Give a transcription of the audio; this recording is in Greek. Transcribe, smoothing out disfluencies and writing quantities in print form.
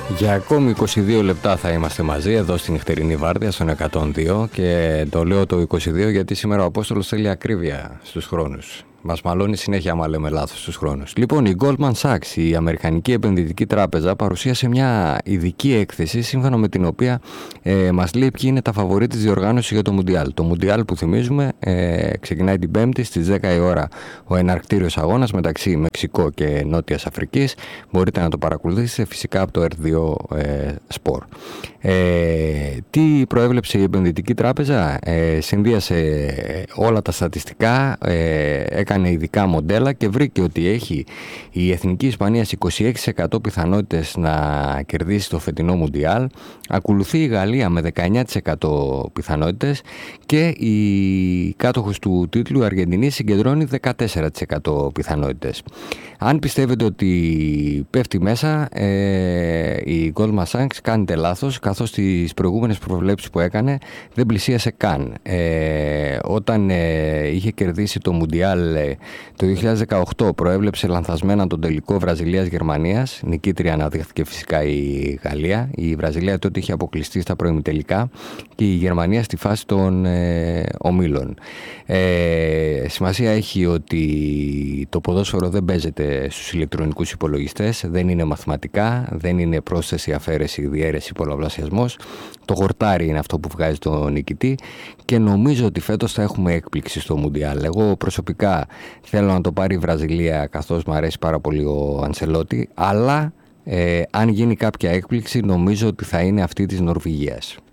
Για ακόμη 22 λεπτά θα είμαστε μαζί εδώ στην νυχτερινή βάρδια στον 102 και το λέω το 22 γιατί σήμερα ο Απόστολος θέλει ακρίβεια στους χρόνους. Μας μαλώνει συνέχεια άμα λέμε λάθος στους χρόνους. Λοιπόν, η Goldman Sachs, η Αμερικανική Επενδυτική Τράπεζα, παρουσίασε μια ειδική έκθεση σύμφωνα με την οποία μας λέει ποιοι είναι τα φαβορί της διοργάνωσης για το Μουντιάλ. Το Μουντιάλ που θυμίζουμε ξεκινάει την Πέμπτη στις 10 η ώρα ο εναρκτήριος αγώνας μεταξύ Μεξικό και Νότιας Αφρικής. Μπορείτε να το παρακολουθήσετε φυσικά από το R2 Sport. Τι προέβλεψε η Επενδυτική Τράπεζα? Συνδύασε όλα τα στατιστικά, έκανε ειδικά μοντέλα και βρήκε ότι έχει η Εθνική Ισπανία 26% πιθανότητες να κερδίσει το φετινό Μουντιάλ, ακολουθεί η Γαλλία με 19% πιθανότητες και η κάτοχος του τίτλου η Αργεντινή συγκεντρώνει 14% πιθανότητες. Αν πιστεύετε ότι πέφτει μέσα, η Goldman Sachs κάνετε λάθος, καθώς τις προηγούμενες προβλέψεις που έκανε δεν πλησίασε καν. Όταν είχε κερδίσει το Μουντιάλ το 2018 προέβλεψε λανθασμένα τον τελικό Βραζιλίας-Γερμανίας. Νικήτρια αναδείχθηκε φυσικά η Γαλλία. Η Βραζιλία τότε είχε αποκλειστεί στα προημιτελικά και η Γερμανία στη φάση των ομίλων. Σημασία έχει ότι το ποδόσφαιρο δεν παίζεται στους ηλεκτρονικούς υπολογιστές, δεν είναι μαθηματικά, δεν είναι πρόσθεση, αφαίρεση, διαίρεση, πολλαπλασιασμός. Το χορτάρι είναι αυτό που βγάζει τον νικητή και νομίζω ότι φέτος θα έχουμε έκπληξη στο Μουντιάλ. Εγώ προσωπικά θέλω να το πάρει η Βραζιλία, καθώς μου αρέσει πάρα πολύ ο Αντσελότη, αλλά αν γίνει κάποια έκπληξη νομίζω ότι θα είναι αυτή της Νορβηγίας.